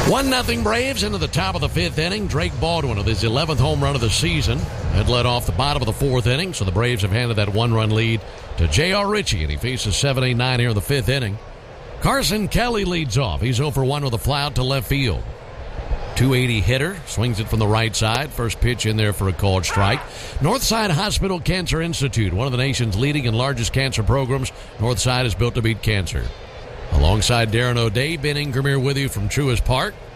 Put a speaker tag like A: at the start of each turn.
A: 1-0 Braves into the top of the fifth inning. Drake Baldwin with his 11th home run of the season had led off the bottom of the fourth inning, so the Braves have handed that one-run lead to J.R. Ritchie, and he faces 7-8-9 here in the fifth inning. Carson Kelly leads off. He's 0-for-1 with a fly out to left field. 280 hitter, swings it from the right side. First pitch in there for a called strike. Northside Hospital Cancer Institute, one of the nation's leading and largest cancer programs. Northside is built to beat cancer. Alongside Darren O'Day, Ben Ingram here with you from Truist Park.